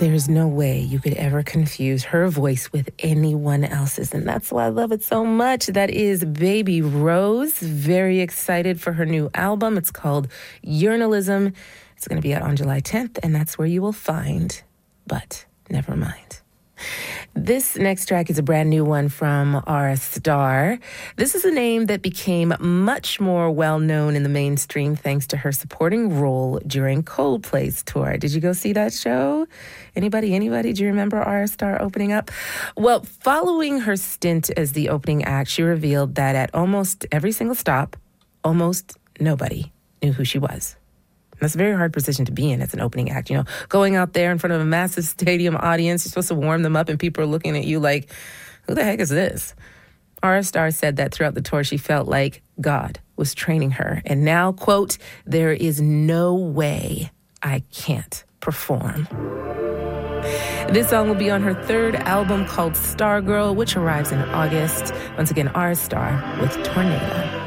There's no way you could ever confuse her voice with anyone else's, and that's why I love it so much. That is Baby Rose. Very excited for her new album. It's called Journalism. It's going to be out on July 10th, and that's where you will find But Never Mind. This next track is a brand new one from Ara Starr. This is a name that became much more well-known in the mainstream thanks to her supporting role during Coldplay's tour. Did you go see that show? Anybody? Do you remember Ara Starr opening up? Well, following her stint as the opening act, she revealed that at almost every single stop, almost nobody knew who she was. That's a very hard position to be in as an opening act. You know, going out there in front of a massive stadium audience, you're supposed to warm them up and people are looking at you like, who the heck is this? Ara Starr said that throughout the tour, she felt like God was training her. And now, quote, there is no way I can't perform. This song will be on her third album called Stargirl, which arrives in August. Once again, Ara Starr with Tornado.